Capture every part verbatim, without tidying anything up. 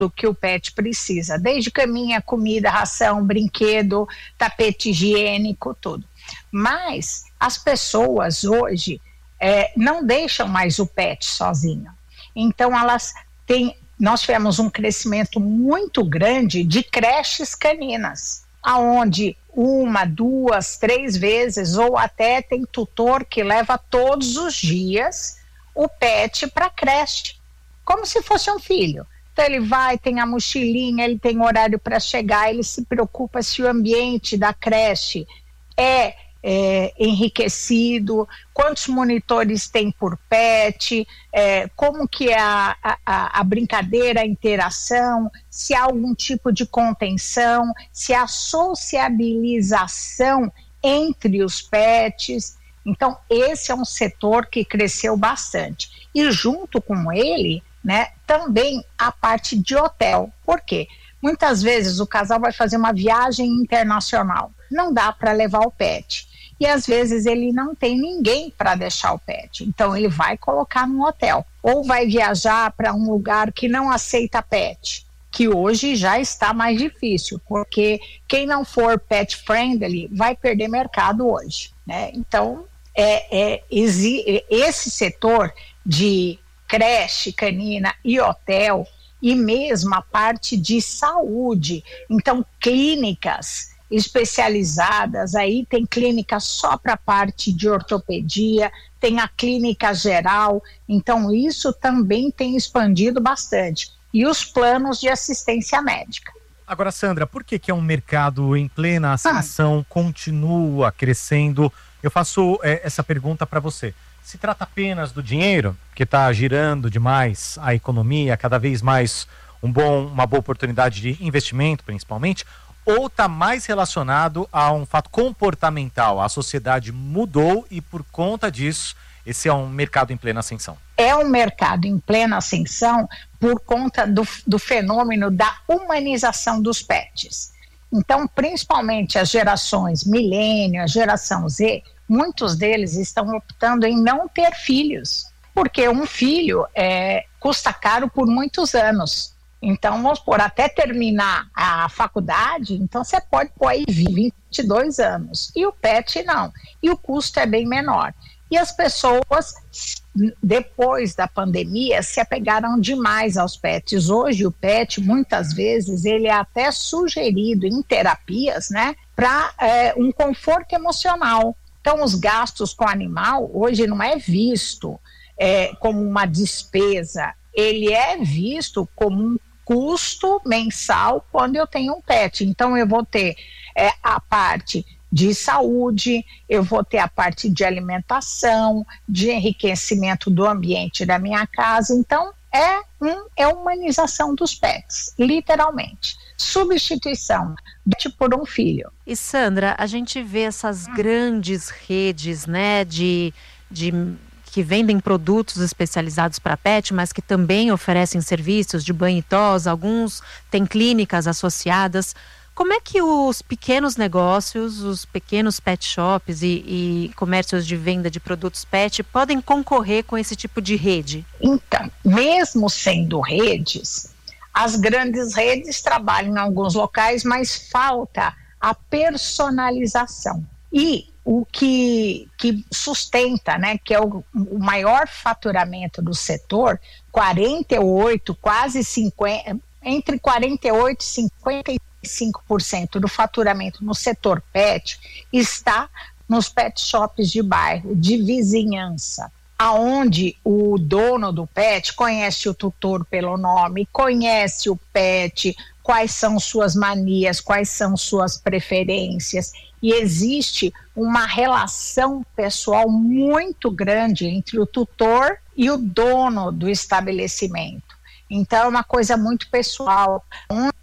que o pet precisa, desde caminha, comida, ração, brinquedo, tapete higiênico, tudo. Mas as pessoas hoje é, não deixam mais o pet sozinho. Então elas têm, nós tivemos um crescimento muito grande de creches caninas, aonde uma, duas, três vezes ou até tem tutor que leva todos os dias o pet para a creche, como se fosse um filho. Então ele vai, tem a mochilinha, ele tem horário para chegar, ele se preocupa se o ambiente da creche é, é enriquecido, quantos monitores tem por pet, é, como que é a, a, a brincadeira, a interação, se há algum tipo de contenção, se há sociabilização entre os pets. Então esse é um setor que cresceu bastante. E junto com ele, né, também a parte de hotel. Por quê? Muitas vezes o casal vai fazer uma viagem internacional, não dá para levar o pet, e às vezes ele não tem ninguém para deixar o pet, então ele vai colocar num hotel, ou vai viajar para um lugar que não aceita pet, que hoje já está mais difícil, porque quem não for pet friendly vai perder mercado hoje, né? Então é, é, esse setor de creche canina e hotel, e mesmo a parte de saúde, então clínicas especializadas, aí tem clínica só para a parte de ortopedia, tem a clínica geral, então isso também tem expandido bastante, e os planos de assistência médica. Agora, Sandra, por que que é um mercado em plena ascensão, ah. continua crescendo? Eu faço é, essa pergunta para você. Se trata apenas do dinheiro, que está girando demais a economia, cada vez mais um bom, uma boa oportunidade de investimento, principalmente, ou está mais relacionado a um fato comportamental? A sociedade mudou e, por conta disso, esse é um mercado em plena ascensão. É um mercado em plena ascensão por conta do, do fenômeno da humanização dos pets. Então, principalmente as gerações milênio, a geração Z, muitos deles estão optando em não ter filhos, porque um filho é, custa caro por muitos anos. Então, vamos por até terminar a faculdade, então você pode pôr aí vinte e dois anos, e o pet não, e o custo é bem menor. E as pessoas, depois da pandemia, se apegaram demais aos pets. Hoje o pet, muitas vezes, ele é até sugerido em terapias, né, para é, um conforto emocional. Então, os gastos com o animal, hoje não é visto é, como uma despesa, ele é visto como um custo mensal quando eu tenho um pet. Então, eu vou ter é, a parte de saúde, eu vou ter a parte de alimentação, de enriquecimento do ambiente da minha casa. Então, é, um, é humanização dos pets, literalmente. Substituição por um filho. E Sandra, a gente vê essas grandes redes, né, de, de que vendem produtos especializados para pet, mas que também oferecem serviços de banho e tosa, alguns têm clínicas associadas. Como é que os pequenos negócios, os pequenos pet shops e, e comércios de venda de produtos pet podem concorrer com esse tipo de rede? Então, mesmo sendo redes, as grandes redes trabalham em alguns locais, mas falta a personalização. E o que, que sustenta, né, que é o, o maior faturamento do setor, quarenta e oito, quase cinquenta, entre quarenta e oito e cinquenta e cinco por cento do faturamento no setor pet está nos pet shops de bairro, de vizinhança, aonde o dono do pet conhece o tutor pelo nome, conhece o pet, quais são suas manias, quais são suas preferências, e existe uma relação pessoal muito grande entre o tutor e o dono do estabelecimento. Então é uma coisa muito pessoal, onde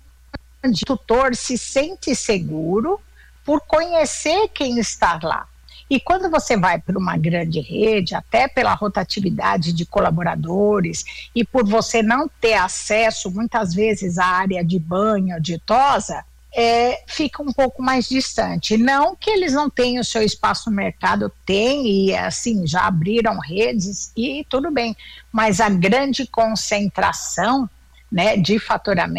o tutor se sente seguro por conhecer quem está lá. E quando você vai para uma grande rede, até pela rotatividade de colaboradores e por você não ter acesso muitas vezes à área de banho, de tosa, é, fica um pouco mais distante. Não que eles não tenham o seu espaço no mercado, tem, e assim, já abriram redes e tudo bem, mas a grande concentração né, de faturamento